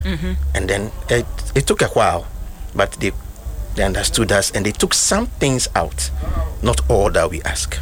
And then it took a while, but they understood us and they took some things out, not all that we ask.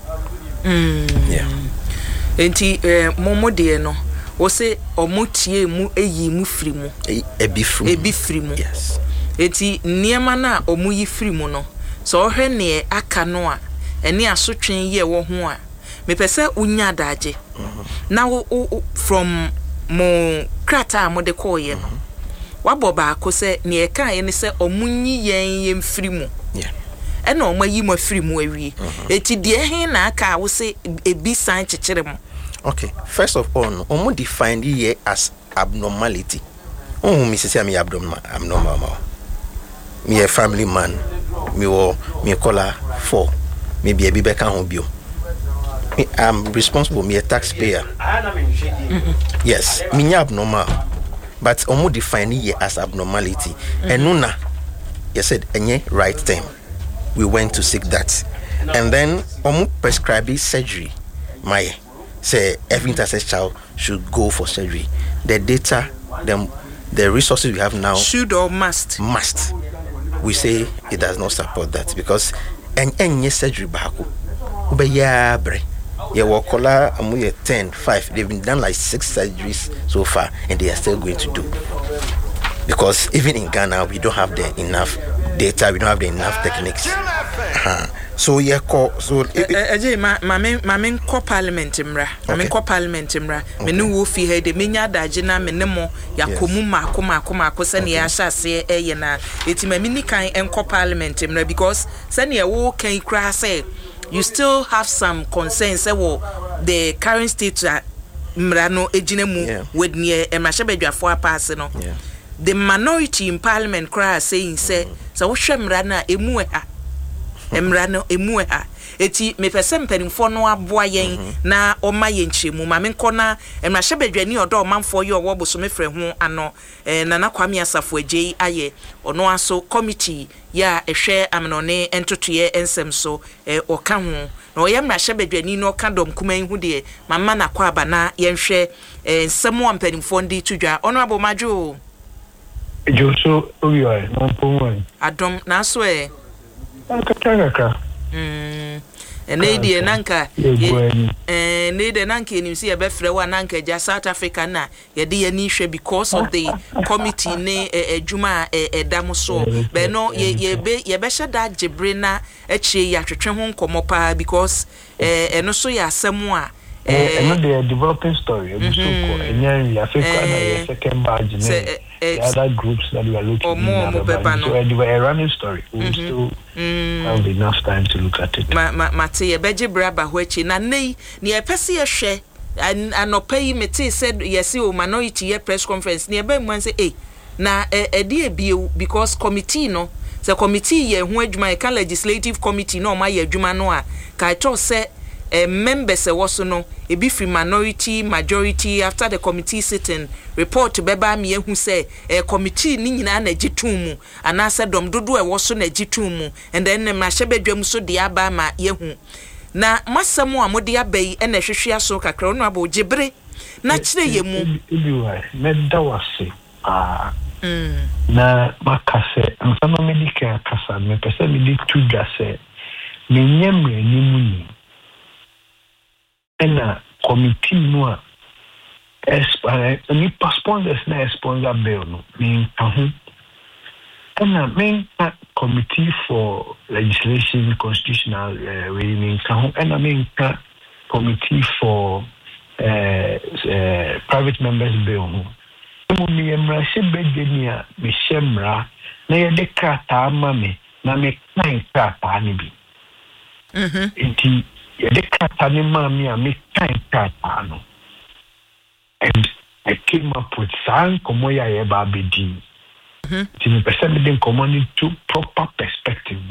Yeah. Enti momo de no wo se omotie mu eyi mu firi mu ebi firi mu. Yes. Enti niema na omuyi firi mu no so ohwe ne aka no a ene asotwen ye wo ho a me pese unya daje. Now from mo krata mo de koye no wabo ba ko se ne eka ye ne se omunyi yen firi mu. Yeah. Ena omayi mo firi mu awie. Eti de he na aka wo se ebi san chechire mu. Okay, first of all, no, define it as abnormality. Me say me abnormal. Me a family man. Me color 4. Me be a bibeka home bio. I'm responsible. Me a taxpayer. Yes, me abnormal. But define it as abnormality. And nuna, you said any right time. We went to seek that, and then prescribe surgery. My. Say every intersex child should go for surgery. The data, the resources we have now should or must. We say it does not support that because any surgery baku ube ya bre ya wakola amu 10 5 they've been done like 6 surgeries so far and they are still going to do because even in Ghana we don't have the enough data, we don't have the enough techniques. So yeah, so mamen ko parliament mra mamen ko parliament mra me no wo fi he de menya daje na me ne mo yakomu mako se ne ya hyase eye na eti mamini kan enko parliament mra because se ne wo kan kra say you still have some concerns wo the current state mra no ejine mu with ne emahye badwafo apase no. The minority in parliament cry saying say so hwemra na emu ha emra no emu ha eti me pese mpanimfo no aboa yen na oma yen chemu ma me nkona emra hyebadwani odo manfo ye owo boso mefre ho ano nana kwame asafo agye aye ono aso committee ya ehwe amenone entotoye ensem so oka ho na oyem na hyebadwani no ka dom kuman hu de mama na kwa aba na yenhwe nsemo mpanimfo ndi tudwa ono abomajo Joso Oyo number 1 Adom na so akataka enedi nanka enedi nanka enimsi ye befre wa nanka ja South Africa na ye de ye ni hwe because of the committee ne adwuma edam so be no ye be heda gibre na achie ya twetwe ho nkomopa because eno so ya asemu a the developing story and Africa na second badge the other groups that we are looking at so they were a running story we still have enough time to look at it mate ye beje braba ho achi na nei ne ye pese ye hwe anopai mete said yes o minority ye press conference ne be mu say na ede ebie because committee no the committee ye ho adwuma e legislative committee no ma ye adwuma no a ka to say members was no a be free minority majority after the committee sitting report beba me ehu say committee ni nyina na gitumu ana say dom dodo e was na gitumu and then ma hyebadwam so de aba ma yehu na masamo a mode abai e na hwehwe aso kakra no aba ogibre na kire yemu na dawase na makase nsama medika kasa me pese me di tudwa se me nyemre ni muni ena committee no ni sponsors na sponsor bill no me kahu ena me committee for legislation constitutional me kahu ena me committee for private members bill no me emra se bedenia me shemra na ye de krata ama me na me kan krata ni bi enti the Katani Mammy and me time Katano. And I came up with San Komoya Babidi. To present commanding to proper perspective.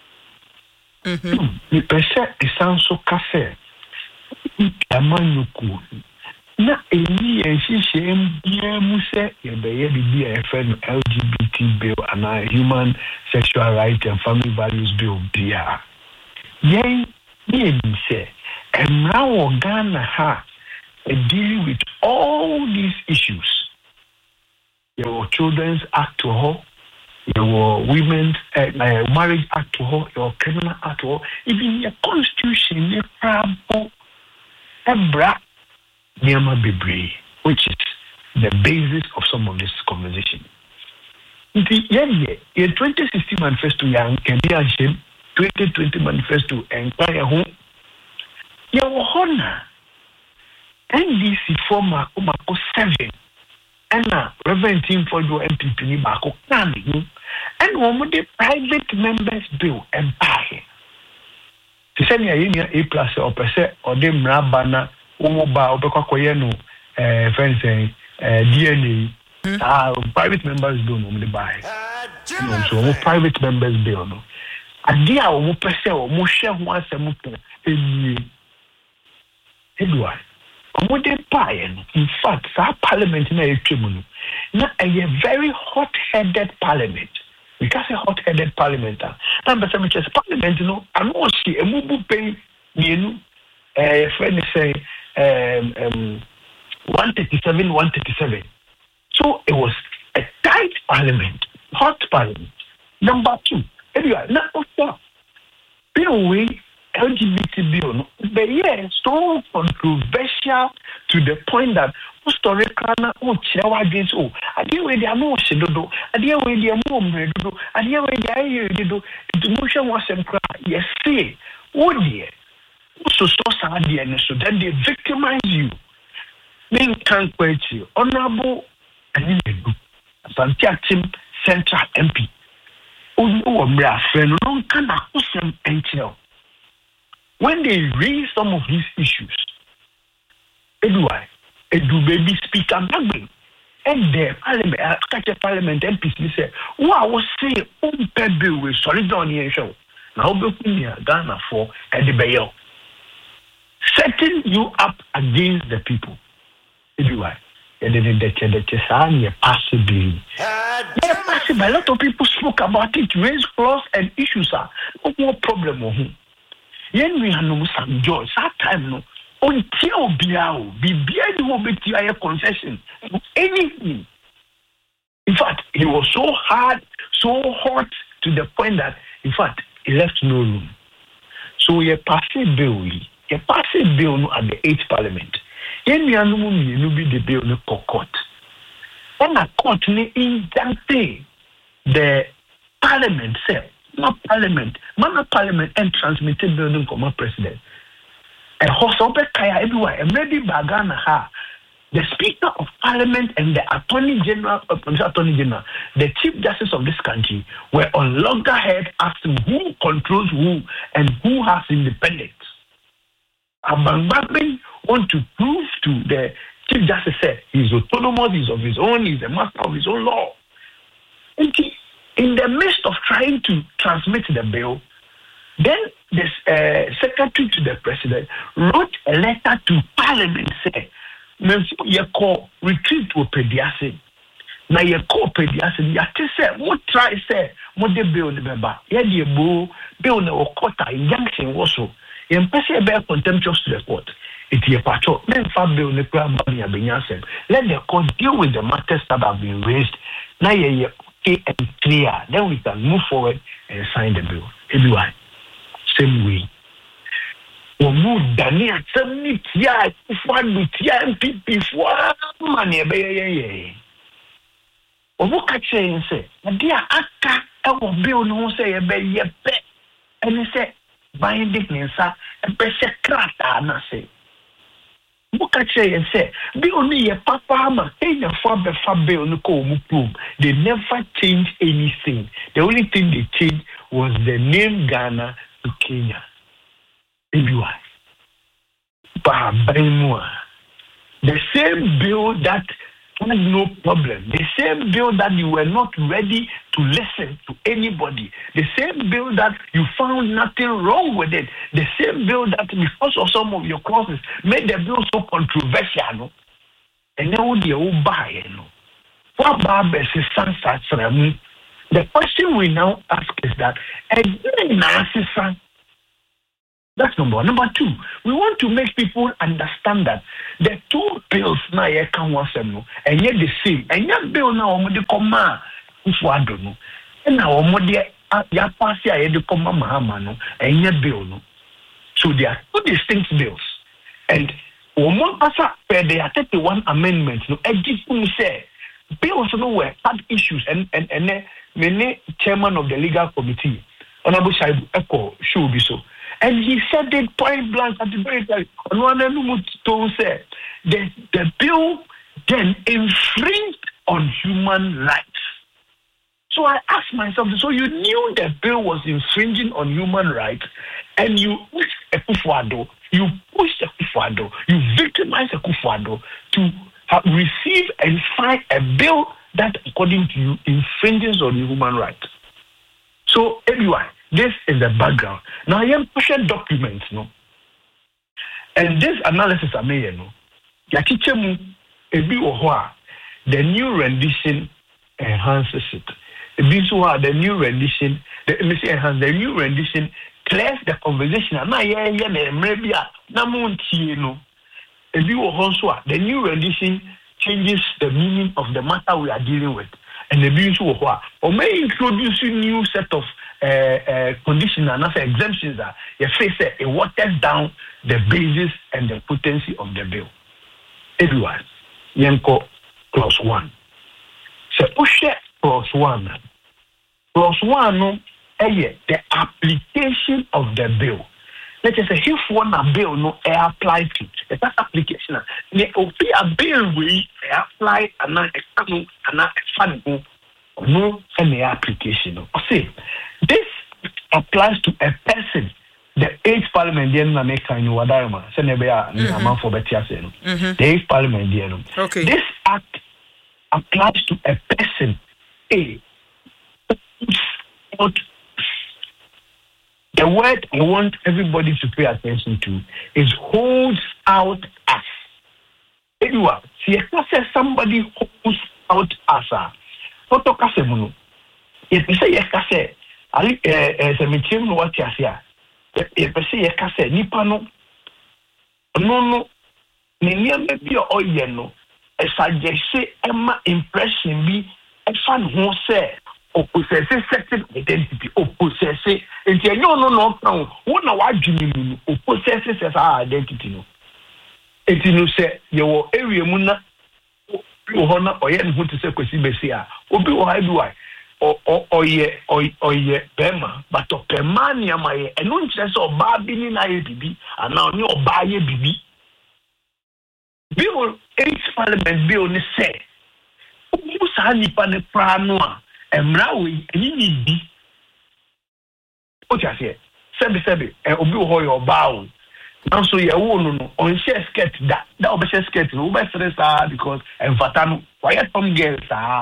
The percent is sound so cafe. Amanuku. Na any and she shame dear Muse, the BFN LGBT bill and human sexual rights and family values bill, dear. Yay. Say, and now Ghana dealing with all these issues. your Children's Act to her, your Women's Marriage Act to her, your Criminal Act to her, even your Constitution, your Prabo, Ebra, Nyama Bibri, which is the basis of some of this conversation. In 2016 manifesto, young Kenyan 2020 manifesto, Empire Home, your honor, NDC former Omako 7. And Reverend Team for your MPP Bako Nani, and one the private members bill and buy. To send a plus or per se or them Rabana, Omoba, Obekoyeno, friends saying DNA, private members bill no buy. So private members bill no. A dear or per se or Moshe once a month. Edward. In fact, our parliament now a very hot-headed parliament. We can say hot-headed parliament. Number seven, parliament, I know see a move pay, friend say 137. So it was a tight parliament, hot parliament. Number two, anyway, now LGBT bill, but yeah, so controversial to the point that historically, against I deal with the no shadow, I deal with the mom, I deal with the motion was yes, say, oh dear, so sad, so that they victimize you. Men can't quit you, honorable and Santiago Central MP. Oh, my friend, no can accuse and tell. When they raise some of these issues, Edward, baby speaker, and the parliament MPs say, "What I was saying, bill with solid on your show. Now, Ghana for the bail, setting you up against the people, Edward." The possibly. A lot of people spoke about it, raised clause and issues are no more problem. Yen we have some joy. That time no. Until Biao, Bibiani will be a concession. Anything. In fact, it was so hard, so hot to the point that, in fact, he left no room. So we passed a bill at the 8th Parliament. Yen we have no be the bill no court. And a court in the Parliament said. Parliament and transmitted building come president. And Hosobe Kaya everywhere, and maybe Bagana ha. The Speaker of Parliament and the Attorney General, the Chief Justice of this country were on loggerhead asking who controls who and who has independence. Abang want to prove to the Chief Justice said he's autonomous, he's of his own, he's the master of his own law. And in the midst of trying to transmit the bill, then the secretary to the president wrote a letter to Parliament saying, "You call retreat to Pediasi. Now you call Pediasi. You say, what try say, what the bill the member? Yeah, the bill no quota injunction also. You person be contemptuous to the court. It's a patrol. Then far bill the crime let the court deal with the matters that have been raised. Now you and clear, then we can move forward and sign the bill. Everyone, same way. Dania, some tia, one with MPP for money. Catching say, dear Aka, our bill no say a bay and he said, binding inside a best crata, say. And say, be only a papa, ain't a father Fabio Nico Mukum. They never changed anything. The only thing they changed was the name Ghana to Kenya. Everyone. The same bill that had no problem. The same bill that you were not ready to listen to anybody. The same bill that you found nothing wrong with it. The same bill that, because of some of your clauses, made the bill so controversial. No? And now they all buy. What the question we now ask is that, That's number one. Number two, we want to make people understand that the two bills now can once and yet the same. And yet bill now the comma Kufuado no. And now ya pass ya the comma Mahamano and yet bill no. So there are two distinct bills. And one passa there are 31 amendments no say bills nowhere had issues and many chairman of the legal committee Honorable Shaibu Eko should be so. And he said it point blank at the very time. Said the bill then infringed on human rights. So I asked myself, so you knew the bill was infringing on human rights, and you pushed Akufo-Addo, you victimized Akufo-Addo to receive and sign a bill that, according to you, infringes on human rights. So anyway, this is the background. Now I am pushing documents, no, and this analysis I made, no, yakichemu ebi ohwa the new rendition enhances it. Ebi so the new rendition, the new rendition clears the conversation. Na na maybe na montie no. Ebi ohwa so the new rendition changes the meaning of the matter we are dealing with, and ebi so ohwa or may introduce a new set of conditions and other exemptions that you face it waters down the basis and the potency of the bill. Everyone, Yanko clause 1. So clause 1. Clause 1 no the application of the bill. Let's say if one a bill no apply to that application, there will be a bill we apply and a no any application. See, this applies to a person. The 8th Parliament na make kind of wadarma. Senebea na for betiase no. The 8th Parliament okay. This act applies to a person. The word I want everybody to pay attention to is holds out as. Anyway, see somebody holds out as Foto kase muno. Yepese yekase ali semitim no wati asia. Yepese yekase nipa no ne niam bi oye no suggest ema impression bi efan ho se o possess certain identity o possess enti enyo no kan wo na wadwini mu no o possess certain identity no. Enti no se ye wo area mu na Ohona oye nhu te se kwesi besi a obi o ha bi wa oye bema but opema ni amaye eno nkyere se oba bi ni na ye bibi ana oni oba ye bibi bill 8th Parliament bill ni se obu sa nipa ne pra no a emra we ni bi o tia se sebe obi o ho ye oba o. Now so you no on share skirt that be share skirt no be stress because enfatano quiet from girls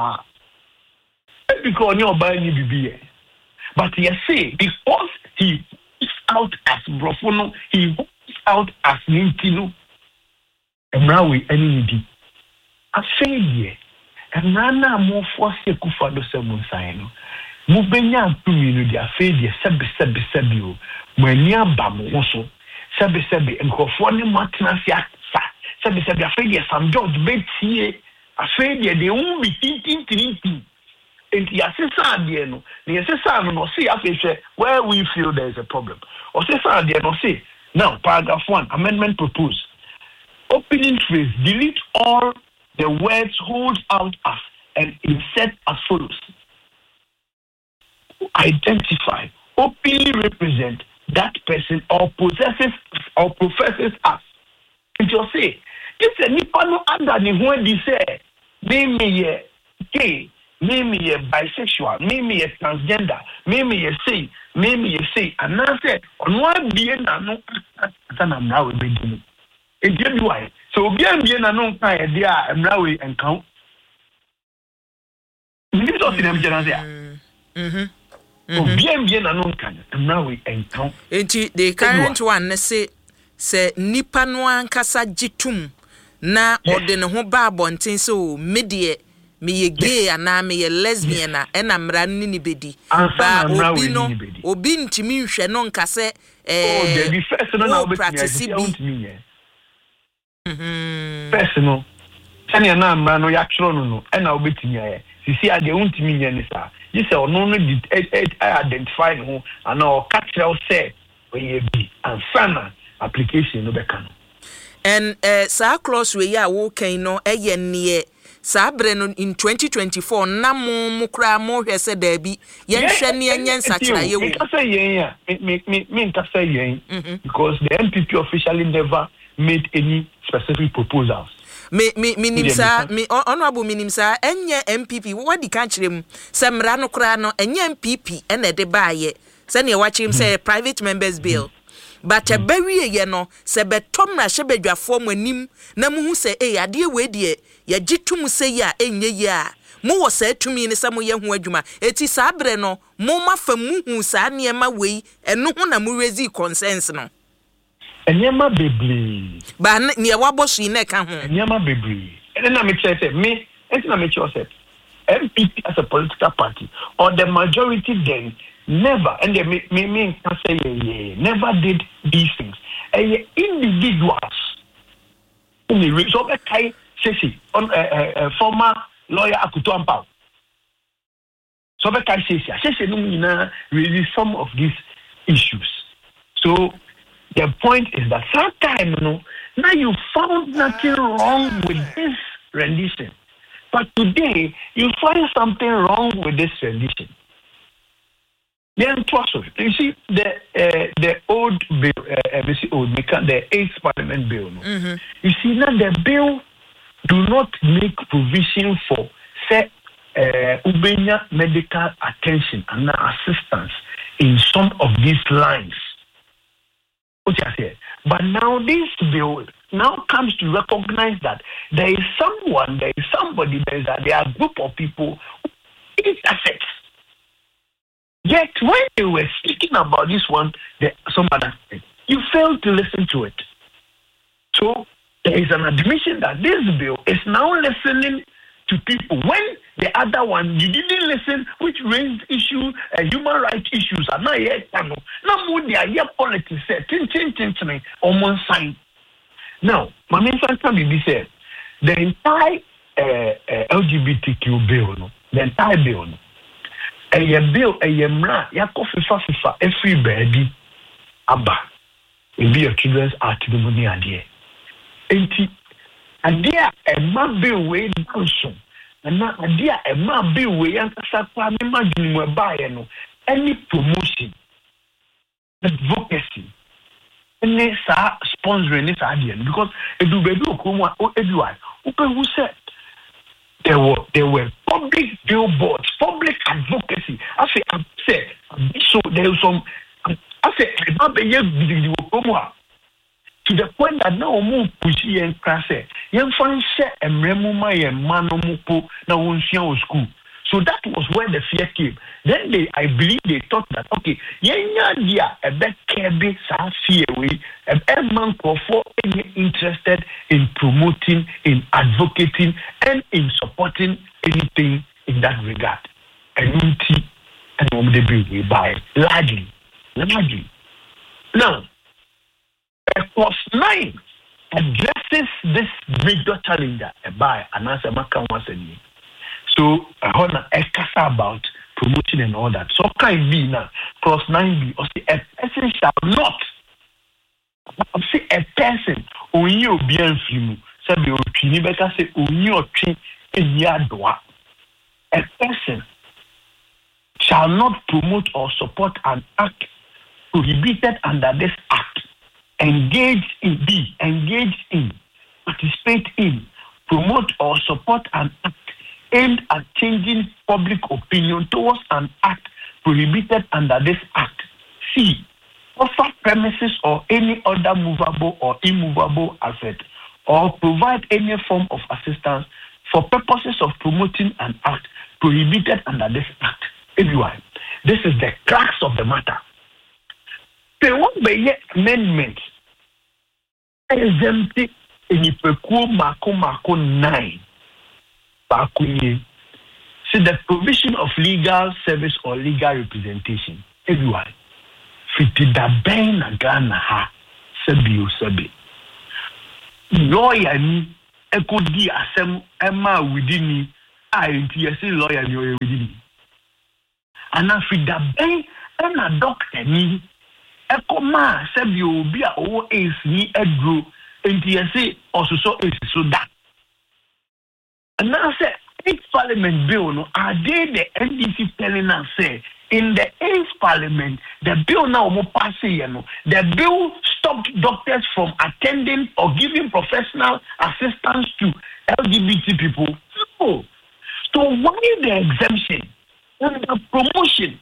because you buy ni bibi but you say because he is out as brofono he is out as nintino emra we any di afeye emra na mo force Akufo-Addo semun sign no mo benya ntumi no di afeye sebe o mo ani aba mo so Sebe nkofo ne matnasia sa sebe afedi Sam George betie afedi de umbi tintin enti asesa de no ne asesa no see afehwe where we feel there is a problem or asesa de no see now paragraph 1 amendment proposed opening phrase delete all the words hold out as and insert as follows: identify, openly represent that person or possesses or professes as. It will say, this is nipa no under the when they say, maybe ye gay, maybe ye bisexual, maybe ye transgender, maybe ye say, and now say, on one being no, I'm now with me. It did why. So being a non kind, they are now and count. You need to see them there. Bien anon kan now we encounter the current one say nipa no ankasa gitum na ode ne ho ba abonten so medie me gay ana me lesbian na mra ni bedi ba obi ntimi hwe no nka se the first no na practice bi first no sani na mra no ya twro no na obetimi aye sisi ade untimi nye ni sa this ono no identify no ana o catch say we be and sana application no be kan and sa clause we ya wo kan no eye ne sabre no in 2024 na mo kra mo hwe se da bi ye hwe ne enye nsakira ye wo because the MPP officially never made any specific proposals. Minimsa honorable minimsa enye MPP wadi kan kirem se mra no kra no enye MPP ene de baaye se ne wa kirim se private members bill but abawie ye no se betom na hyebadwafo mo anim na mu hu se ade we de ye gitum se ya enye ye a mo wo sa atumi ne se mo ye ho adwuma eti sa abre no mo mafa mu hu sa ne ma wei eno ho na mo raise concerns no enyema bebre ba ne wabosu ne ka ho enyema bebre ene na me chere me enti na me chere MPP as a political party or the majority then never and they me can say never did these things individuals in the so kai sesi on former lawyer Akuto Ampao so be kai sesi no nyina really some of these issues. So the point is that sometimes now you found nothing wrong with this rendition, but today you find something wrong with this rendition. You see the old bill, the 8th Parliament bill. You see now the bill do not make provision for say ubenya medical attention and assistance in some of these lines. But now this bill now comes to recognize that there is somebody, there are a group of people who it affects. Yet when they were speaking about this one, some other thing, you failed to listen to it. So there is an admission that this bill is now listening to people when the other one you didn't listen, which raised issues, human rights issues are not yet no more they are yet politics on one side. Now, my main can be said the entire LGBTQ bill, the entire bill, a bill, a yamra, yakofifa, every baby, abba, will be a children's art to the money idea. And there a man bill way down soon. And now there a man bill way and imagine we're buying any promotion, advocacy, any sponsoring this idea because it do be everyone who said there were public billboards, public advocacy. I said so there was some I said to the point that now more pushy and classe. Young fan share a remuma and manomupo now on school. So that was where the fear came. Then I believe they thought that okay, yeah, a bad cabby fear way, a man for any interested in promoting, in advocating, and in supporting anything in that regard. And unity and the big by largely. Now Clause 9 addresses this major challenge by an answer once a year. So I want to ask about promotion and all that. So can be now Clause 9b or say a person shall not say a person when you be in say be otwini better say only otwi eyiadoa. A person shall not promote or support an act prohibited under this act. Engage in, participate in, promote or support an act aimed at changing public opinion towards an act prohibited under this act. C. Offer premises or any other movable or immovable asset or provide any form of assistance for purposes of promoting an act prohibited under this act. Everyone, this is the crux of the matter. They won't be amendment exempting in Ipekuo Mako 9 Bakunye. See, the provision of legal service or legal representation, everyone. Fitida ben na Ghana ha, sebi. Lawyer ni, ekodi asem ema within ni, yesi lawyer ni within ni. Ana fitida ben, ena doctor ni, ekoma sebi obi a owo ace ni edro, yesi osuso ace so that. And now say, 8th Parliament bill, no, are they the NDC telling us, say, in the 8th Parliament, the bill now more passing, you know, the bill stopped doctors from attending or giving professional assistance to LGBT people. No. So why the exemption and the promotion?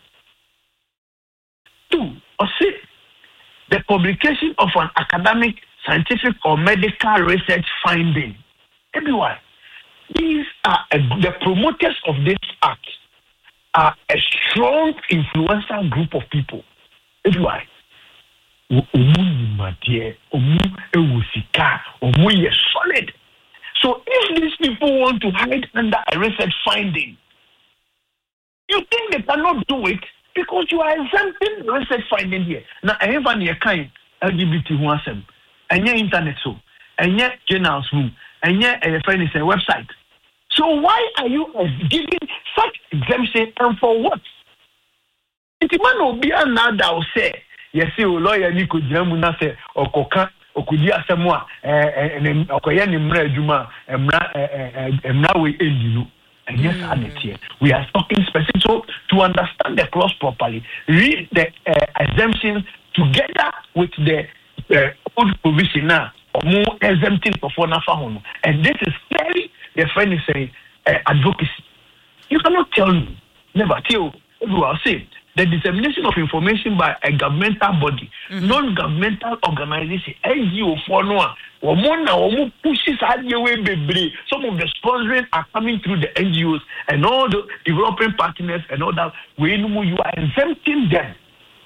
2, or 6, the publication of an academic, scientific, or medical research finding. Everyone. These are the promoters of this act are a strong influential group of people. It's why solid. So if these people want to hide under a research finding, you think they cannot do it because you are exempting the research finding here. Now, I have a kind LGBT who has them, and your internet so, and your journals room, and your website. So why are you giving such exemption and for what? It man will be another say, yes, you lawyer Nico Jamuna say, or Coca, or Kudia Samoa, and Okoyan Juma, and Mrawe Endino. And yes, here. We are talking specific. So to understand the clause properly, read the exemptions together with the old provision now, or more exempting for Nafahono. And this is clearly the friend is saying advocacy. You cannot tell me, never tell. You are saying the dissemination of information by a governmental body, non-governmental organization, NGO for no one, or pushes away baby. Some of the sponsoring are coming through the NGOs and all the developing partners and all that. When you are exempting them,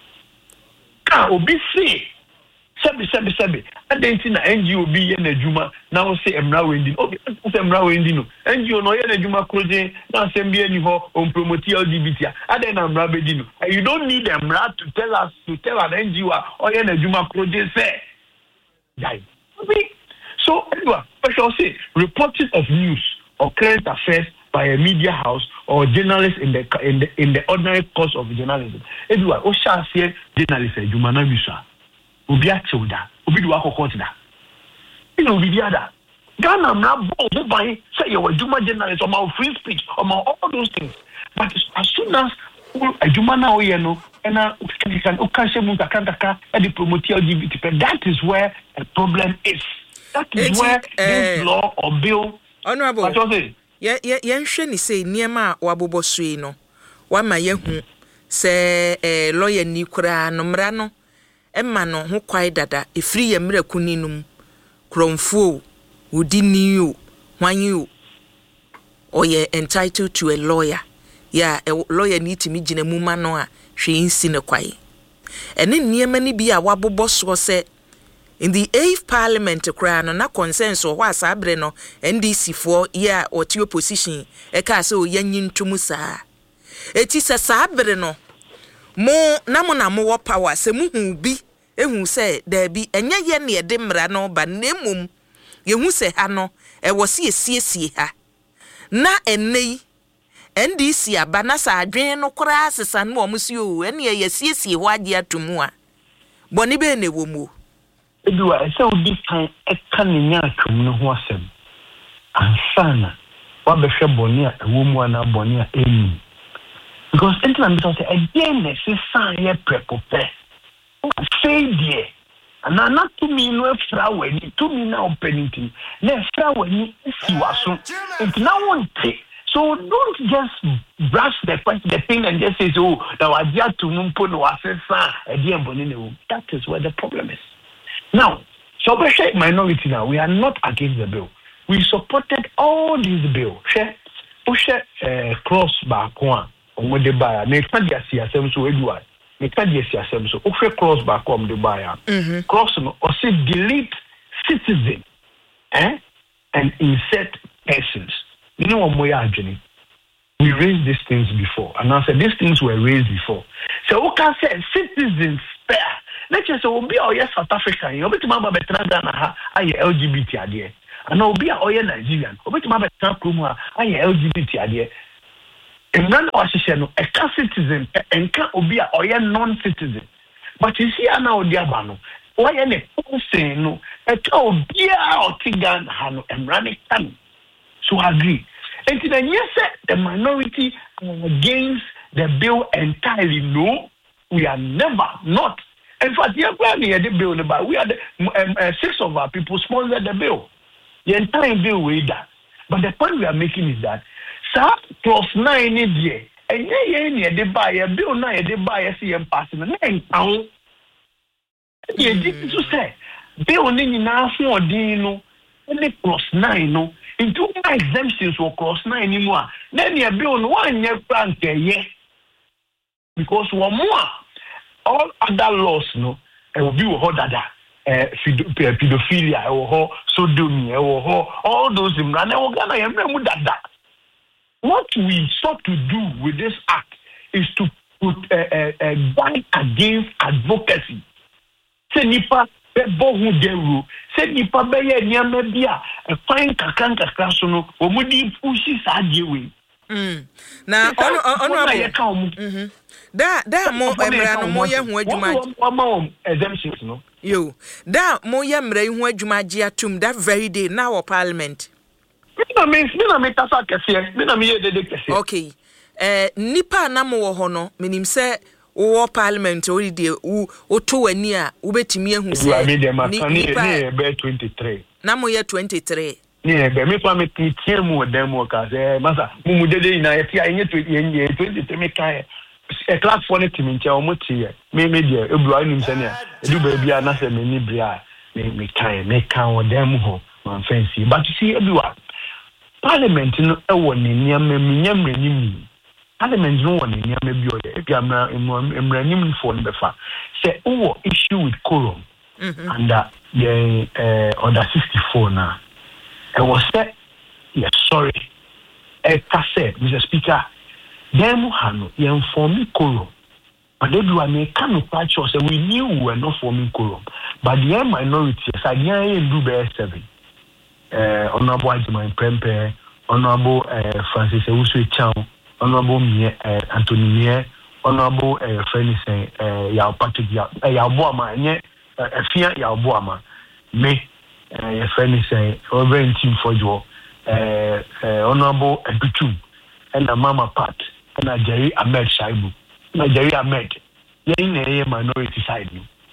can obviously. Sebi. And then see na NGO be in the Juma. Now say Emra Wendi. Okay, say Emra Wendi no. NGO no ye Juma project. Now say be any ho on promote LGBT. And then Emra Bedino. You don't need Emra to tell an NGO or ye Juma project say. Die. So anyway, special say reporting of news or current affairs by a media house or journalist in the ordinary course of journalism. Anyway, o shall say journalist Juma na bisa. Obi achoda, obi do akokot da. You obi di ada. Ghana na bo buy say you Juma journalist or my free speech or my all those things. But as soon as Juma na oye no, ena can okashe kantaka e dey promote LGBT. That is where the problem is. That is where this law or bill. Honorable. Yenhwe ni say niema wabobo sui no. Wa ma yehu se lawyer ni kura no mra no. Emma no ho kwai dada efiri ye mra kuninum kromfo udi niu hwanyu oye entitled to a lawyer a lawyer need to gina mu ma no a hwe nsi ne kwai ene niema ni bi a wabobo so se in the 8th Parliament kra no na consensus ho asabre no NDC for ya oti opposition e ka se o yanyi ntumu saa eti se sabre no mo na mo wo power se mu hu bi ehu se da bi enye ye ne de mra no ba nemum ye hu se ha no e wo se esiesie ha na enei NDC aba na sa adwen no kora asesa no mo si o ene ye esiesie ho age atomu a boni be ne wo mu edua se odi kan e kan nya atwum no ho asem ansana wa be hwe boni a wo mu ana boni a eni. Because sometimes I say again, this is sign a prepope. Say dear, and not to me no flower, to me now penny. No flower, you are so. It's now one take. So don't just brush the thing and just say, oh, now I just to Mumpo no assessor a dear bonino. That is where the problem is. Now, so we share minority now. We are not against the bill. We supported all these bills. Share cross back one. Omo de baya na ekadi asem so eduwa ekadi asem so ofre cross back om de baya cross no or say delete citizen and insert persons You know what adwene. We raised these things before, and I said these things were raised before. So we can say citizens spare. Let's just say we be all South African. You be to my better than LGBT idea. And I'll be all Nigerian. We be to my better Kuma LGBT idea. And none of us a citizen and can't be all non-citizen. But you see, I know the abano. Why any person no? A cow be out Tigan Hano and running time. So I agree. And then yes, the minority against the bill entirely. No, we are never not. In fact, we are planning the bill, but we are the 6 of our people sponsored the bill. The entire bill we that. But the point we are making is that plus 9 is here. And yeah, they buy a bill now, they buy a CM passing and town. Yeah, this to say, bill need now for Dino, only plus 9 no. Into my exemptions will cross 9 anymore. Then you build 1 year plan yeah. Because one more, all other laws no, it will be pedophilia, or sodomy, or all those in that. What we sought to do with this act is to put a guide against advocacy. Say nipa bohu deru say nipa be ye nyama bia e fine kakran so no omudi pushi saadie we na ono da mo emra no mo ye ho adwuma exemptions no yo da mo ye mra ho adwuma gie atum that very day na wo parliament me tasa kese me na me ye dede kese okay nipa na mo wo ho no menim se wo parliament o di o to wani a wo betimi ehu se ni be 23 na mo ye 23 ni be me pa me tie mu dem o ka se masa mu dede ina ye ti enye 23 me kan e class for ne timi nche o mo tie me dia ebu anim se ne edu ba bia na se me ni bria me kan o dem ho man fancy but you see everyone parliament no e wo ne niam me nyamre ni mu Parliament no one in Yamabio, Emranim for the fa. Say, issue with quorum under the order 64 now. I was said, yes, sorry. I said, Mr. Speaker, them Hano, you inform me quorum. But they do a mechanical patch or say we knew we were not forming quorum. But the minority, I didn't do bear 7. Honorable Ajima Prempe, Honorable Francis Ewusu Chow. Honorable Anthony Mie, Honorable Friend say Yao Patrick Yao Boama, Fia Yao Boama, me friend say over in team for you, Honorable Ebitu, and a Mama Pat, and a Jerry Ahmed Shaibu, and Jerry Ahmed, laying a minority side.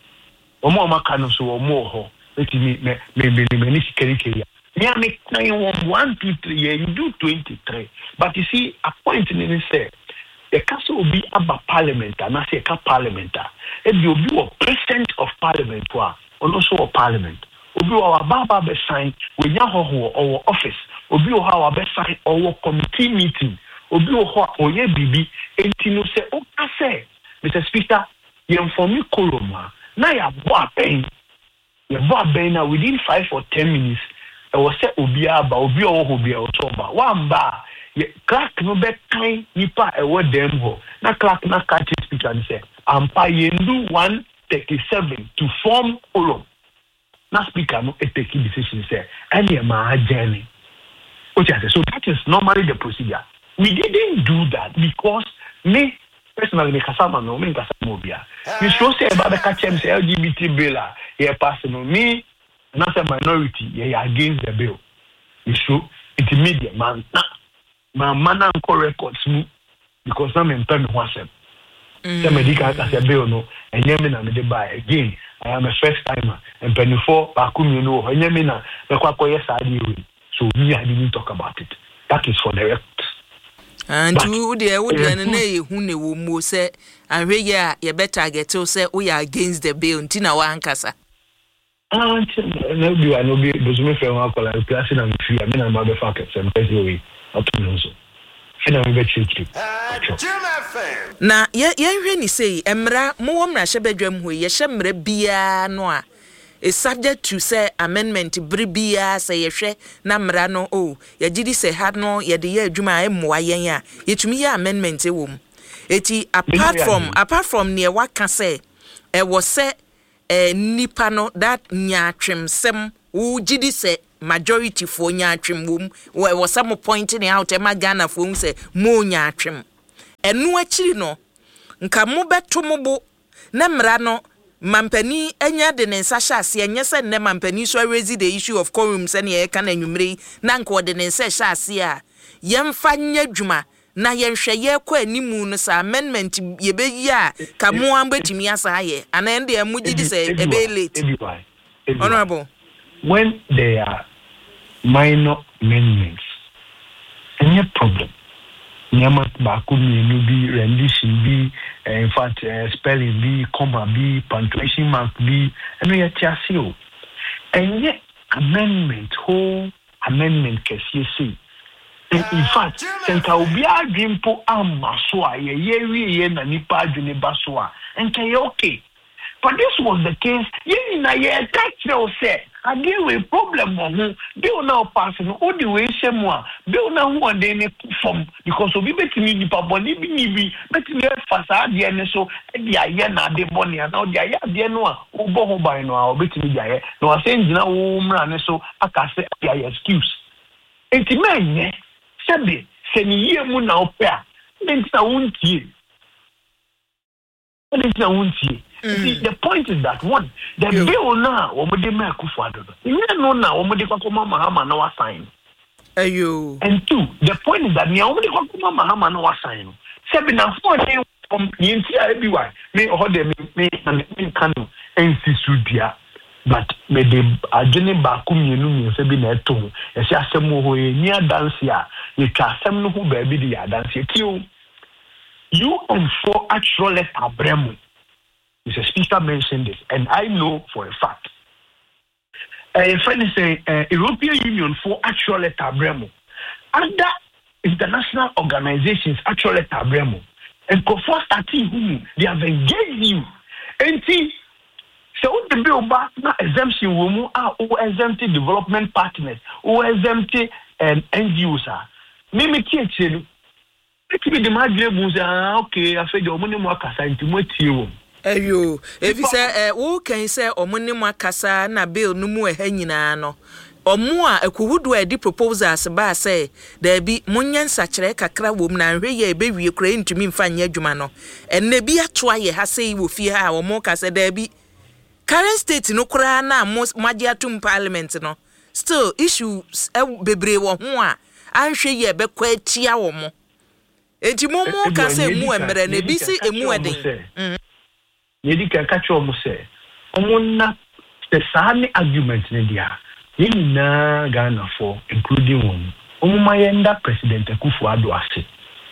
Omo Makano so more, let me many carry. Yeah, make 1, 2, 3. You do 23. But you see, a point in it say the castle will be about parliament, and I say a parliament. If you be a president of parliament, or also a parliament, or be our Baba be sign with Yaho or office, or be our best sign or committee meeting, or be or ye bibi, and Tino say, oh, I say, Mr. Speaker, you inform me, Koloma. Now you have pain. You have pain now within 5 or 10 minutes. I was said Obia ba Obi o Obia o soba one bar clerk no be kind nipa e wo dem ho na clerk na catch speaker and say ampa yendu 137 to form quorum na speaker no take decision say any ma journey okay so that is normally the procedure. We didn't do that because me personally me kasama no me kasama Obia we show say about the catch say LGBT bill here pass no me not a minority, against the bill. You show it's immediate, man. Man, uncle records me because I'm in pen myself. The medical as a bill, no, and Yemina may buy again. I am a first timer, and penny 4, Bakumi, no, and Yemina, the Quacoya side. So me, I didn't talk about it. That is for the records. And you, dear, would you who will say, and you better get to say, we are against the bill, Tina Wankasa. No, be Buzume Fair, Placid and Free. I mean, I'm a fucker, and Pesaway, up to Nozo. And I'm a chief. Now, yet, you say, Emra, more Nasha bedroom, who ye shamre bia noa. is subject to say amendment bribia say yehwe na mra no o ye gidi say had no ye de ye adwuma emmoa yen a yetumi ye amendment ewom eti apart from near waka say e was say nipa no that nyatwemsem wo gidi say majority for nyatwem wom was some pointing out e magana for say mo nyatwem enu akiri no nka mo beto mo bo na mra no mampani enya de ne nsa hyase enye se ne mampani so raise the issue of quorum se ne ye ka na nwumre na nka de ne nsa hyase a yemfa nya dwuma na yenhwe ye kwa animu no sa amendment ye be yi a ka mo ambetimi asa ye ana ende amu gidi se e be late honorable when there are minor amendments any problem nyama ba ko mienu bi rendition bi in fact spelling bi comma bi punctuation mark bi eno ye tiase o enye amendment whole amendment kesi say in fact senka obi adwimpo amaso a ye wie na nipa adwene ba so a enka ye okay. But this was the case. You na ye catch you say I deal with problem on bill now passing all the way semua bill now one day from because of we betimi nipa boni bi betimi fasade ne so e aye na de boni na o de aye de no a wo bo ho ban no a betimi de aye no asen gina wo mra ne so aka say aye excuse enti menye sebe se ni ye mu na ope a enti na wontie See, the point is that one, the bill now, omode me akufado. You know now, omode kwakoma Mahama na wa sign. Ayo. And two, the point is that ni omode kwakoma Mahama na wa sign. Sebi na for dey from yenti everywhere. Me ohode me kanu NC dia. But me de agene ba ku mienu mi sebi na eto. E se asem ho e ni adanse a, ye twa asem no ho ba bi di adanse kiu. You on for actual abremu. Mr. Speaker mentioned this, and I know for a fact. A friend is saying European Union for actual tabremo. Other international organizations actual tabremo. And for starting whom they have engaged you. And see, so the bill back now exemption women are who exempted development partners, who exempted NGOs are. Maybe kitchen. It be the magic okay, I said the money more kasa into more tea. Ayo, if you say wo kan say omuni mu akasa na bill no mu ha nyina no omu a ekuhudu edi proposals ba say there be munyen sachire kakra wom na hwe ye be wie kra ntumi mfa nya adwuma no enne bi atoa ye ha say wo fie ha omu kasa there be current state no kra na magia atum parliament no still issues bebre wo ho a anhwe ye be kwa atia wo mo enti momo kasa emu emre na bi si emu eden Yedi ka catch omo say omonna the same argument ne dia yeni na Ghana for including one omuma yenda President Akufo-Addo ase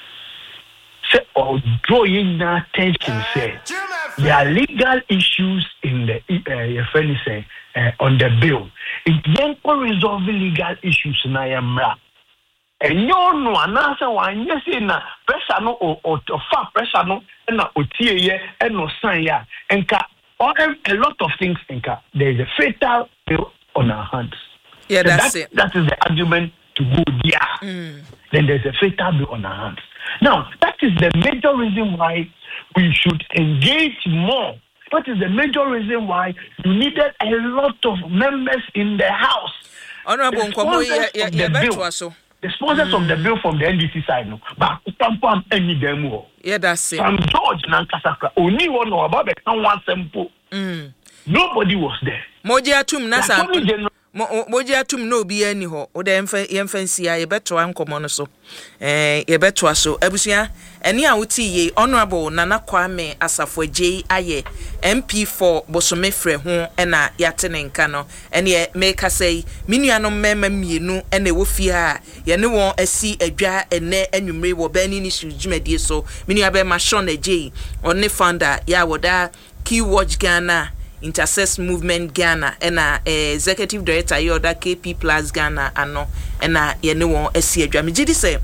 say or draw in attention say there are legal issues in the say on the bill it then resolve legal issues na yamra enyo no anasa wanye say na pressure no or fa pressure no na otie ye eno san ya enka a lot of things enka there is a fatal bill on our hands. Yeah, that's it. That is the argument to go there. Then there's a fatal bill on our hands. Now, that is the major reason why we should engage more. That is the major reason why you needed a lot of members in the House. Honorable Nkomo, the sponsors of the bill from the NDC side, no, but any demo. Yeah, that's it. From George Nankasaka, only one or about one simple. Nobody was there. Moja tum nasa. Moja tum no bi ani ho. O de yemfa nsia ye beto ankomo no so. Ye beto aso. Abusua eni a wuti ye Honorable Nana Kwame Asafo J aye MP4 Bosomefre ho na yatene nka no. Ene make say minuanom mema mienu ene wo fie a ye ne won asi adwa ene anwumre wo bani ni sujumedie so. Minua be ma Shona J on founder ya woda Keywatch Ghana Intercess Movement Ghana ena executive director yoda KP Plus Ghana ano ena ye ne won asi adwa me gidi say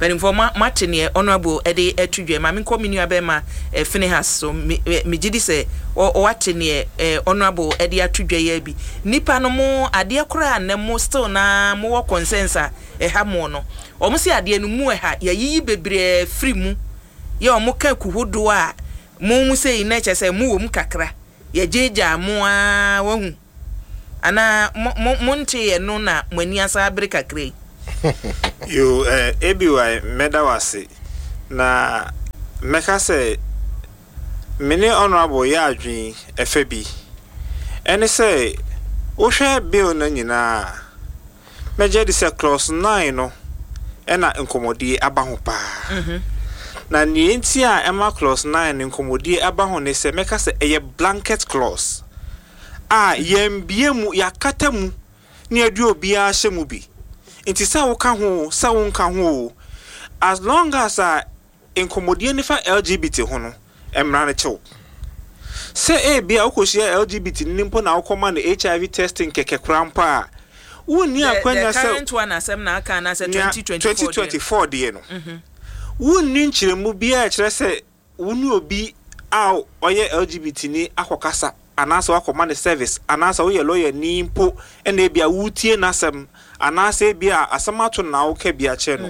But for Martin, honorable Eddie Etudwe, Mammy Comini Abema, Finehas, so me did say, or what in honorable Eddie Etudwe yebi. Nipa no more, a dear cry, and more still na more consensa, a hamono. Almost a dear muha, ye bebre free mu. Yo moka kuhudua, mu say in nature say mu kakra, ye jeja mua won. Ana monte no na mwani asa abrika kre. You ABY medawase na meka say many honorable ya adwin FB ene say wo hwe bill na nyina meje di say clause 9 no ena nkomodi aba ho pa na ni nti a ema clause 9 nkomodi aba ho ne say meka say eye blanket clause yembie mu yakata mu ne adu obi a hye mu bi inti sa wo ka ho sa wo nka ho as long as incommodie ni fa LGBT ho no emra ne chew se bia ukoshia LGBT nimpo na ukoma na HIV testing keke krampa woni akwanya se the current one asem na aka na se 2024 de no woni nchiremu bia kire se woni obi a oye LGBT ni akokasa anasa wakoma ne service anasa wo ye lawyer nimpo ene bia wutie nasem anasa bia asamato na wo ka bia che no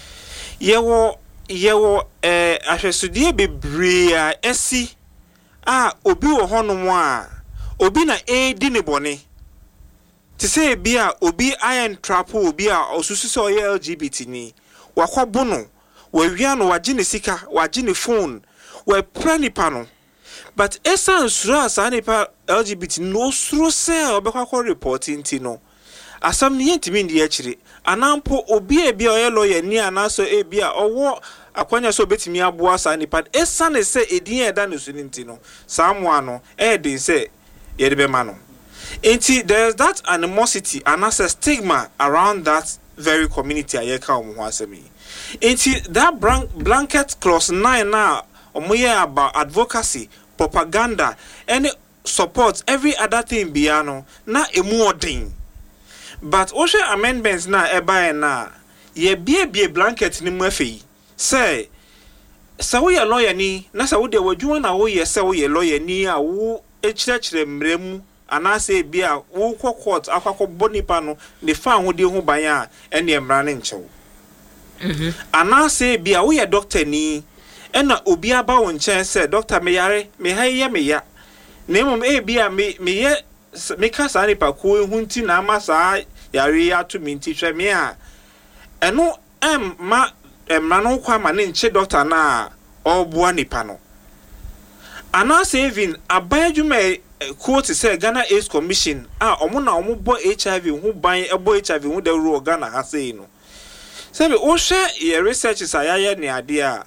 yewo ahwesudie bebre a esi obi wo honom a obi na di ne bone ti say bia obi iron trap obi a osusu so ye LGBT ni wakwabo no wawia no wagye ne sika wagye ne phone we pranipa no but esan sura asanipa LGBT no suro se obekwa reporting ti no asam ni yentimi ndi akire anampo obi bia oye lawyer ni anaso bia owo akwanya so betimi aboa asanipa esan se edin eda no suninti no samwa no edin se yede ma no enti there's that animosity and as a stigma around that very community ayeka omo asemi enti that blanket clause 9 na omoye about advocacy propaganda and support every other thing biano na emu odin but oshe amendments na eba na ye bie blanket ni mu afei say wo ye lawyer ni na sa wo de wadwuma na wo ye say wo ye lawyer ni a wo ekirekire mremu anase bia wo court akwakọ bonipa no ne fa ho de ho ban a ene emra ne nchew anase bia wo ye doctor ni ena obi aba wo nchen say doctor me yare me haye me ya na mom bia me ye me kasa ni pa ko hu nti na amasa yare ya to minti hwe me a eno ma emra no kwa ma ne nche doctor na oboa nipa no anase even abayadwuma quote say Ghana AIDS Commission omo na omo bo HIV hu ban ebo HIV hu da ru Ghana ha sei no say be o hwe ye researches ayaye ne ade a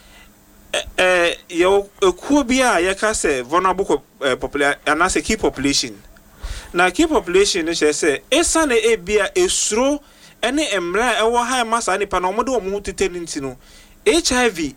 yo ekuo bi a ye ka say vulnerable population anase key population na key population ne say esane ebia esuro ene emra ewo ha masa nipa na omo de omo tete nti no HIV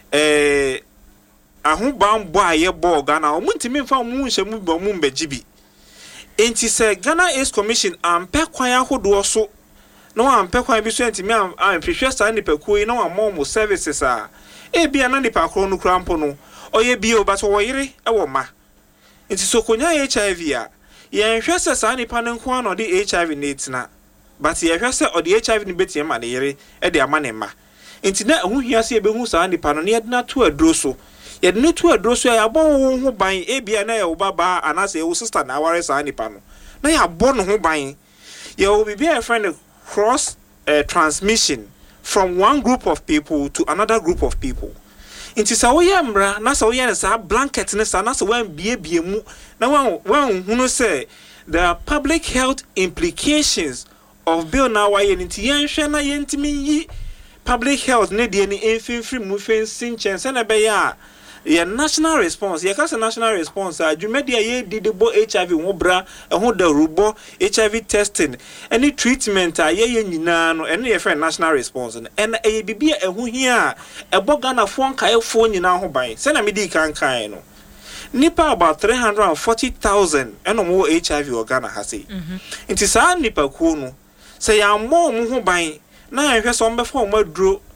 ahu bambo aye bo Ghana omuntimi mfa omu nhemu bo mu mbegibi enti se Ghana AIDS Commission ampe kwan ahodo so no ampe kwan bi so ntimi amhwehwe sa nipa kuyi na wammo services a bia na nipa kro no krampo no oye bio but wo yire ewo ma enti so konya HIV a ye nhwe se sa nipa ne nko ano de HIV na etina but ye hwe se o de HIV ni betie ma ne yire e de ama ne ma enti na hu hia se ebehu sa nipa no ne yedna to aduro so yede ne to aduro so ya bon ho ban bia na ye wo baba anase ye wo sister na aware sa nipa no na ya bon ho ban ye wo be a friend cross transmission from one group of people to another group of people. Inti sa wo yemra na sa wo yen sa blanket ne sa na sa wan bie mu na wan hunu say the public health implications of bill na wa yen inti yen hwe na yentimi yi public health ne de ni enfimfiri mu fensin chense na be ya ye national response ye kasa national response adwumedia ye didebo HIV ho bra ho da rubo HIV testing any treatment ye nyina no ene ye friend national response and e bibia ehu hia eboga na fo nkaefo nyina ho ban se na medi kan no nipa about 340,000 eno mo HIV organa ha sei inti sa nipa ku no se ya mo ho ban na ehwe so mbefo mo aduro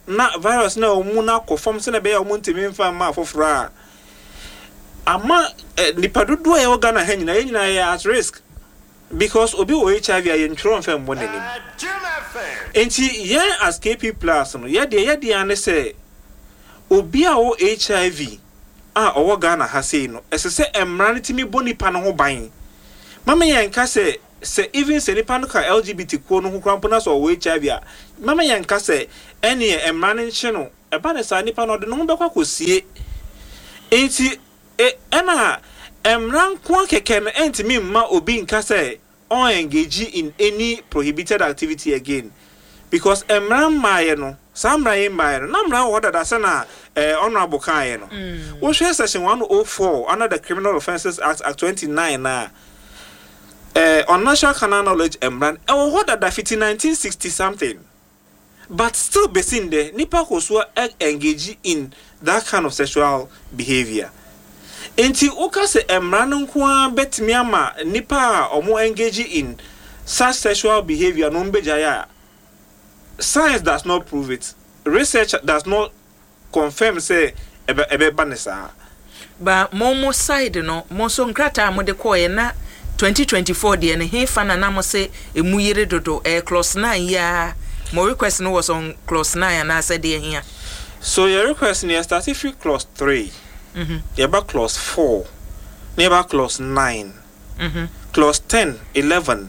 na virus na omu na kofom se na be ya omu ntimi mfa ma afoforo ama nipa dodo ya Ghana ha nyina ya at risk because obi wo HIV ya ntro mfa mbɔ nanim enti ye as KP plus no ye de ane se obi a wo HIV owo Ghana ha sei no esese emra ne timi bɔ nipa no ho ban mama ye nka se even se nipa no ka LGBT ko no ho krampo na so wo HIV a mama ye nka se ene emra ne nche no eba ne sa nipa no de no be kwa kosie enti ena emran kwa keke no entimi mma obi nka say on engage in any prohibited activity again because emran maye no samran maye no namran wo dada se na honorable kan no wo hwe section 104 under the Criminal Offences Act 29 na on national canon knowledge emran wo ho dada 1960 something but still besin there nipa ko so engage in that kind of sexual behavior. Enti uka se emranu nko betimi ama nipa omo engage in such sexual behavior no mbejaya. Science does not prove it. Research does not confirm say ebe banesa. Ba momo side no mo so nkrata mo de koye na 2024 de ne he fana na mo se emuyere dodo clause 9 ya mo request no was on clause 9 and I said de here. So your request near statutory clause 3. Yaba clause 4, never clause 9, clause 10, 11,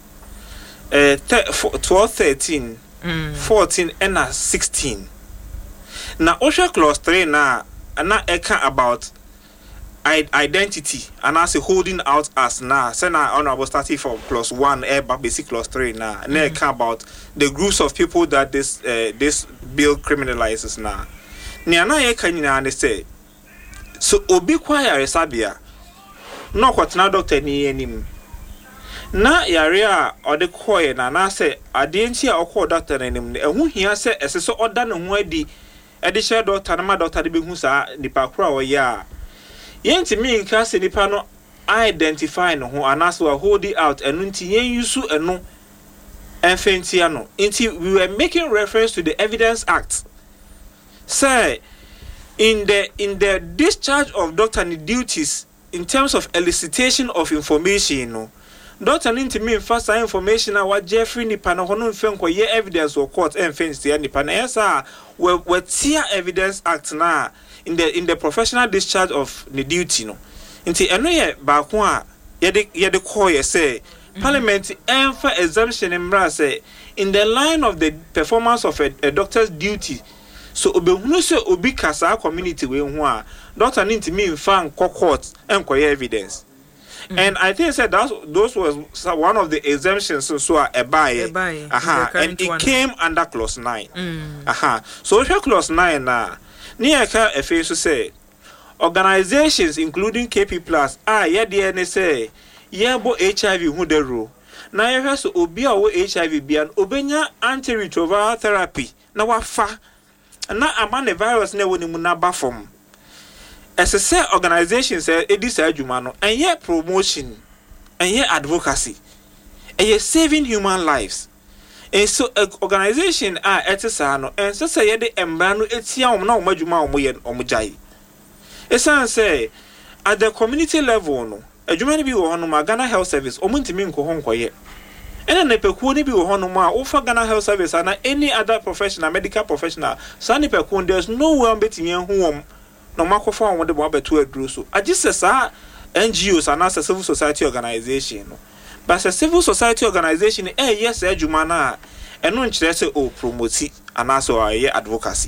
12, 13, 14, and 16. Now, OSHA clause 3 now, and now about identity, and as holding out as now, say now honorable starting from clause 1, basic clause 3 now, and then about the groups of people that this bill criminalizes now. Niana ye say. So obi kwa yare sabia no kwatena doctor ni anim na yare a ode koye na say ade nti a okọ doctor anim ne ehu hia se eseso oda ne ho adi ede share doctor na ma doctor de behu sa nipa kura wo ya yenti mi nka se nipa no identify no ho anaso a hold it out enu nti yen yusu enu enfentia no nti we were making reference to the Evidence Act. Say in the discharge of doctor duties in terms of elicitation of information no doctor need to mean first information what Jeffrey nipa no hono mfen ko ye evidence or court enfense ya nipa na yesa we tia Evidence Act na in the professional discharge of the duty no nti eno ye ba ko a ye de call ye say parliament emfa exemption emra say in the line of the performance of a doctor's duty. So obehunu se obi kasa community we ho a doctor need to mean fan court and evidence. And I think said those was one of the exemptions so a buy. And it came under clause 9. So clause 9 na near ka efe say organizations including KP plus ye say ye bo HIV hu de ro. Na ye so obi a wo HIV bia obenya antiretroviral therapy na wafa na amane virus na woni mu na ba form say organizations edis adwuma no enye promotion enye advocacy enye saving human lives and so organization etisa no and say ye de embra no etia na omadwuma omujai say at the community level no adwuma ni bi wo hono ma Ghana Health Service omuntimi nko ho nkoye ena nepekuo ni bi wo hono ma ofa Ghana Health Service and any other professional medical professional so nepekuo there's no one betimi ehun no makofa won de bo abeto aduro so agise sa NGOs and as a civil society organization no but a civil society organization yes adwuma na eno nkire se o promote and also advocacy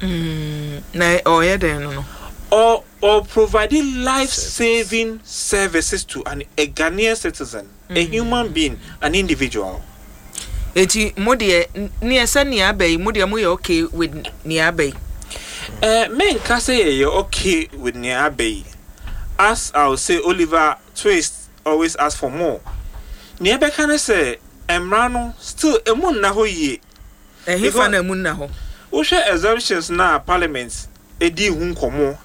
na oye den no or providing life-saving services to a Ghanaian citizen, a human being, an individual. Eti modie near Sanya Bay, Modia Moy okay with Nia Bay. Men can say you're okay with Nia Bay. As I'll say, Oliver Twist always ask for more. Nia Bay can say, Emrano still a moon naho ye. A hifan a moon naho. Usha assumptions now, parliaments. Edi hun komo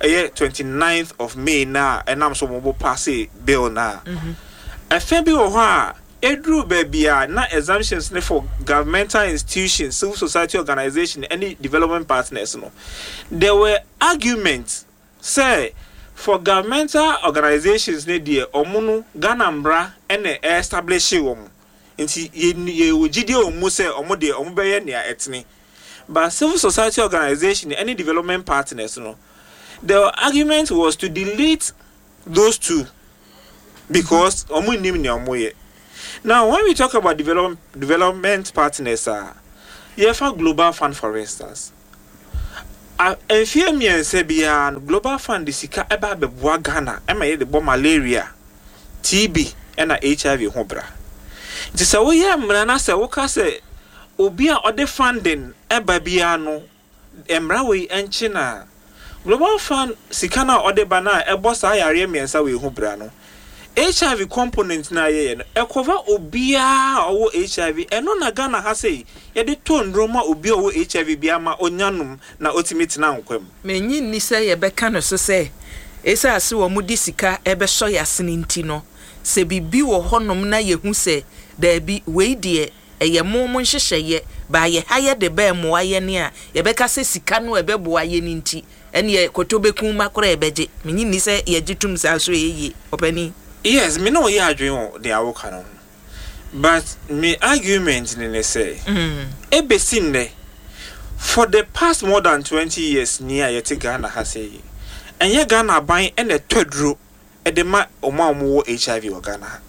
29th of May na enam so mo pass bill na. Afa bi wo ho a edru bebia na exemptions for governmental institutions, civil society organization, any development partners no. There were arguments say for governmental organizations ne die omunu ganambra ene establish omu. Nti ye ugidi omu se omu de omu beye nea etni. But civil society organization, any development partners no. The argument was to delete those two because omu nim ni omu ye. Now, when we talk about development partners, you have a global fund, for instance. And fear me and say, global fund is about the Ghana, the malaria, TB, and HIV. It is a way I say, Obia or the funding, Ebabiano, Emrawe and China. Global fund, Sikana or the Bana, a boss I are me and Sawi Hubrano. HIV component na ye e cover obia owo HIV eno na Ghana ha sei ye de ton roma obia owo HIV bia ma onyanum na ultimate na nkwam menyi ni se ye beka no so se esa ase wo mu disika ebe so yasene nti no se bibi wo honom na ye hu se da bi we die eye momo nhyehyeye ba ye haye de ba mo aye ne a ye beka se sika no ebe bo aye ni nti ene ye kotobeku makora ebeje menyi ni se ye gitum sa so ye opani. Yes, me know you dream the awokanon. But me argument in say ebesinde for the past more than 20 years near yet Ghana has say and ye Ghana buying and a third row at the omo HIV or Ghana.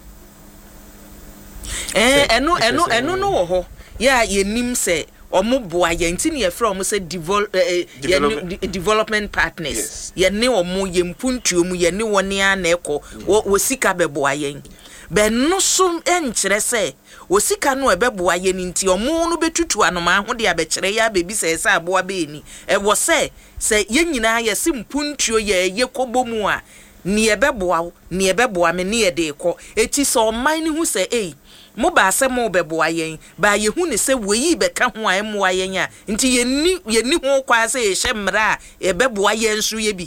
Eno no ho. Yeah, ye nim say omo boa ye ntini ye from say development partners. Yes. Ye ne omo ye mpuntuo mu ye ne woni a na ekọ wo sika beboa ye. Be no so enkyere say wo sika no ebeboa ye nti omo no betutu anoma ho de abekere ya bebi say say aboa be ni. E wo say ye nyina ye si mpuntuo ye kobomu a ni ebeboa me ne ye de ekọ eti so man ni hu say mo ba se mo beboa yen ba ye hu ne se weyi be ka ho a mo ayen a nti ye ni ho kwa se ye hyemra e beboa yen so ye bi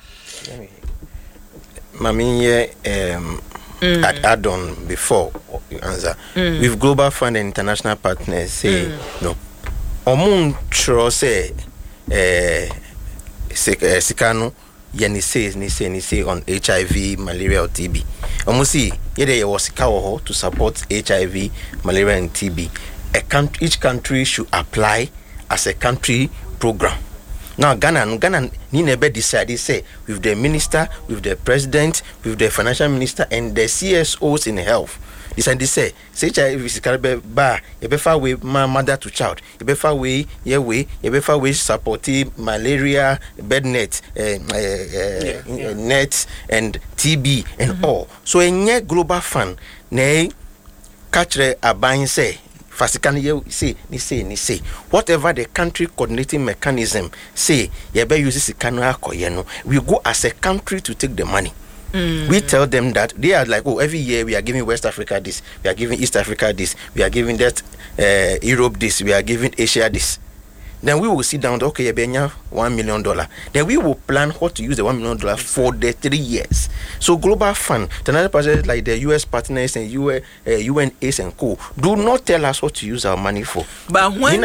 mami ye add on before you answer with global fund and international partners say no omun tro say sikano ni say on HIV, malaria or TB. Almost there was a to support HIV, malaria and TB. Each country should apply as a country program. Now Ghana ni never decided say with the minister, with the president, with the financial minister and the CSOs in health. They say HIV is ba you be far away mother to child. You be far away you be far away supporting malaria, bed net, net and TB and all. So a global fund ne catch a buying say Fasikani say whatever the country coordinating mechanism say you be use sikano akoyeno. We go as a country to take the money. We tell them that they are like, oh, every year we are giving West Africa this, we are giving East Africa this, we are giving that Europe this, we are giving Asia this. Then we will sit down, okay, $1 million. Then we will plan how to use the $1 million for the 3 years. So global fund, another project like the US partners and UNAIDS and co, do not tell us what to use our money for. But when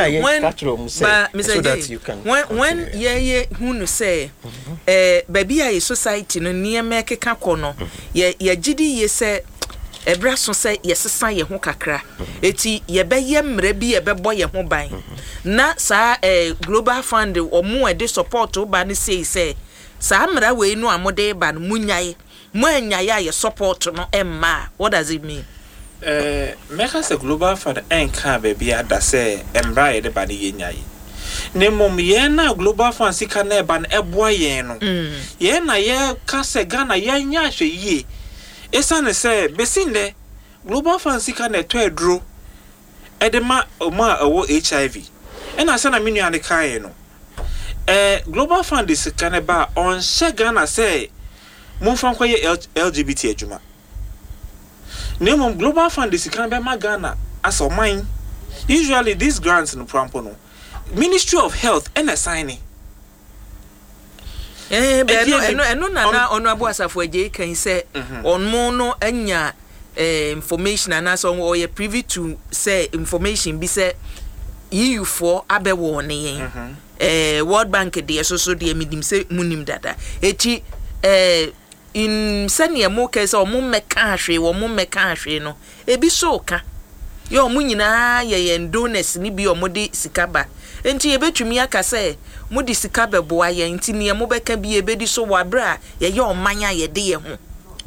who say, baby, a society no near make a cacono, ye gidi ye say. Ebra so say yesesa ye ho kakra eti ye be yem rebi ye be boy ye ho ban na sa global fund omo e de support ba ne say sa mra we no amode ba no munyaye mo anyaye ye support no emma. What does it mean? Make us a global fund enka baby ada say emra ye de ba ne nyaye ne mom ye na global fund sika na ba na eboa ye no ye na ye ka se Ghana ye nya hwe ye. Esane say besinde global fund sika na to edro edema oma awo HIV ena say na menu ane kan no global fund sika na ba on she Ghana say monfa kwaye LGBT adwuma nemo global fund sika na be ma Ghana as o mine. Usually these grants no prampo no Ministry of Health and assigning no na honorable asafo agye kan say on mo no anya information and so or you privy to say information be say EU for abewo ne World Bank de so de medim say munim dada eti in senior mo case or mo meka hwe wo mo meka hwe no ebi so ka yo mo nyina ye donors ni bi o mo de sikaba enti ebetumi aka say mo de sikaba boa ye enti ne mo beka bi ebedi so wabra ye omanya ye de ye ho.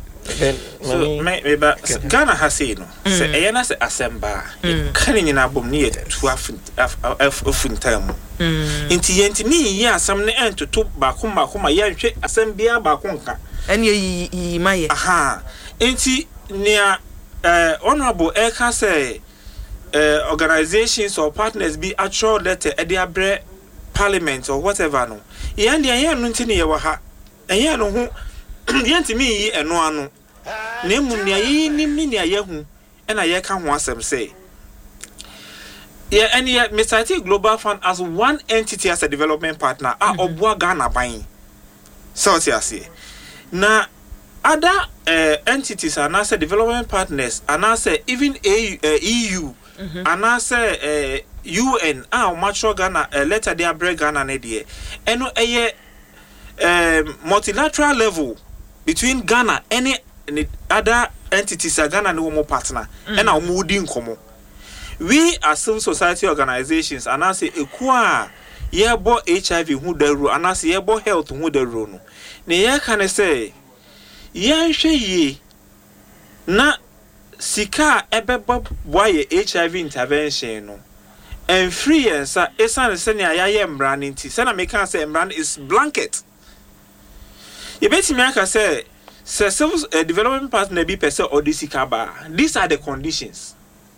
So maybe Ghana has said no. Say ayana say asemba. Kan nyina bom ne ye 12 time. Inti mi ya asam ne entoto ba kuma ye nhwe asem bia ba konka. Ene yi maye. Aha. Inti nia honorable Eka say organizations or partners be actual letter e dia bre parliament or whatever no. Ye ndia ye no ntini ye wa ha. Enye no ho yenti mi yi eno ano. Na mu nia yi nim ni nia ye hu e na ye ka ho asem say. Yeah, and yet Mr. T Global Fund as one entity as a development partner obwa Ghana buying. So I say. Now other entities and as development partners and as even EU and as UN mature Ghana letter their break Ghana ne die. And multilateral level between Ghana any other entities Ghana no more partner and our moody nkomo. We as civil society organizations and I say ekwa ye bo HIV who the ro and I say ye bo health who the ro no. Ne ye kan say ye hwe yi na sika ebeba boye HIV intervention no. And free and sa esan se ne ayaye mbra nti se na me kan say mbra is blanket. Ye beti me aka say civil development partner be person or this ba. These are the conditions.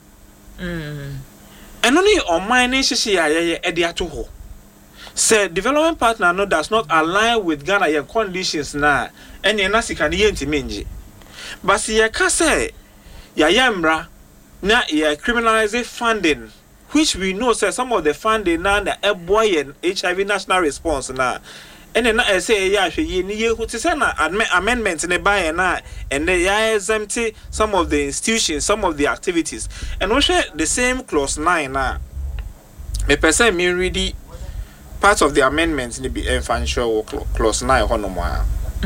And only on my nation ho. Say development partner no does not align with Ghana your conditions na and ye nasi can ye intiminji. But see ye ka say ya yamra na ye criminalize funding, which we know say some of the funding na the eboy HIV national response na. And then I say yeah she ni ye who to say na amendments ne buy na and they are exempt some of the institutions, some of the activities. And we share the same clause 9 na. Me person me read part of the amendments ni be financial clause 9 hono mo a.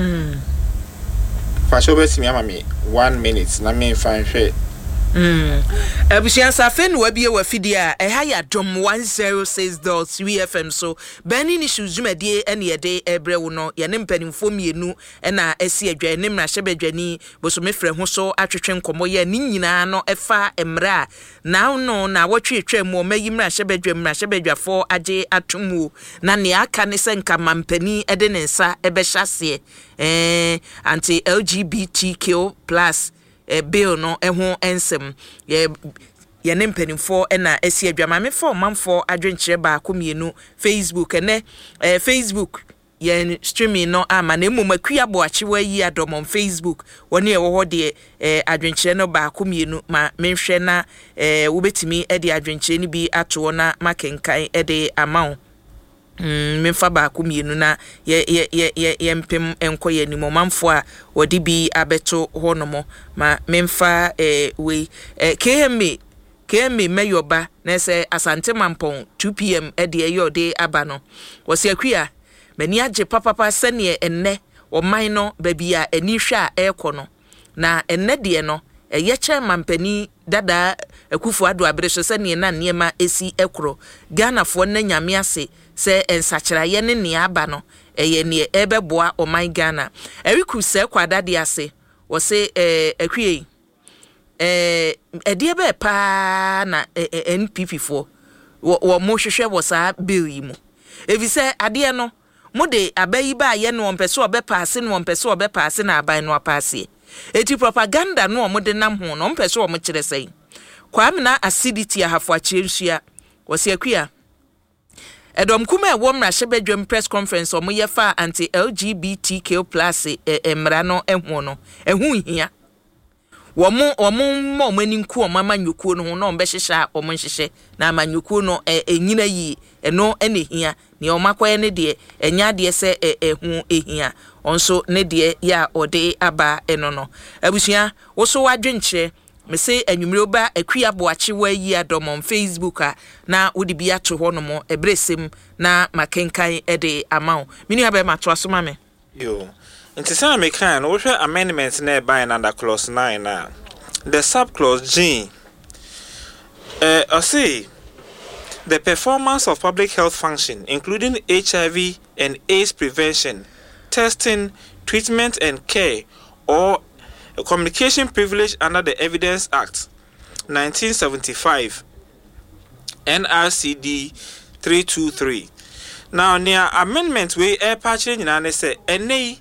Fa show bet me ama me 1 minute na me financial Abusian safen no abie wa fidi a ha ya dom 106.3 FM so bani ni shuzumade ene yede ebre wo no ye ne mpanimfo mienu na esi adwa ne mra hyebadwani bosome frɛ ho so atwetwe nkomo ye ni nyina no efa emra na no na wotwetwe mu mayi mra hyebadwafo age atomu na ne aka ne senka mampani ede ne nsa ebe hyase anti LGBTQ+ bill no eho ensem ye ne mpanimfo na esi adwama me fo manfo adwenkyere ba komienu Facebook ne Facebook ye streaming no ama na emumakua bo achewa yi adomon Facebook woni e wo ho de adwenkyere no ba komienu ma menhwe na wobetimi e de adwenkyere ni bi ato na makenkan e de amount memfa ba komienu na ye mpem enkoye ni momamfo a wodi bi abeto honomo ma memfa we KM mayoba na se asante mampon 2 pm e de yode aba no wose akua mani age papa sene enne o man no baby a ani hwa ekono na enne de no ye che mampani dada akufu ado abreso sene na niema esi ekro Ghana fo na nyame ase se ensachira ye ne ne aba no eye ne ebeboa o man Ghana eriku se kwada de ase wo se akwie edie be pa na NPP fo wo mo hwehwe wo sa bill yi mu evi se ade no mo de abayi ba ye no ompese obepaase no ompese obepaase na aban no apaase eti propaganda no mo de nam ho no ompese o mo kire sei kwame na acidity ahafo achiensua wo se akua Edom kuma e wo mra hyebadwam press conference o mo ye fa anti LGBTQ+ emra no eho no ehu hia wo mo mani nku o mama nyukuo no ho no mbe hyehya o mo hyehye na amanyukuo no enyina yi ɛno ɛne hia ne ɔmakɔɛ ne deɛ ɛnya deɛ sɛ ɛho ehia ɔnso ne deɛ ya ɔde aba ɛno no abusua wo so wadwenkyerɛ me say anwumre ba akua boache wa yi adom on Facebook a na wodi bi ato ho no mo ebresem na makenkan ede amaw mini aba ma to aso ma me yo nti say me kan no hwe amendment na by under clause 9 na the sub clause G I say the performance of public health function including HIV and AIDS prevention, testing, treatment and care or a communication privilege under the Evidence Act 1975 NRCD 323. Now near amendment we air patching in say any